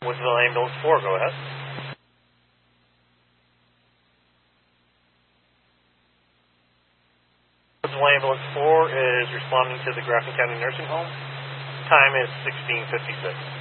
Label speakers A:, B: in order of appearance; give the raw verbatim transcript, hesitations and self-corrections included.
A: Woodsville Ambulance four, go ahead. Woodsville Ambulance four is responding to the Grafton County Nursing Home. Time is sixteen fifty-six.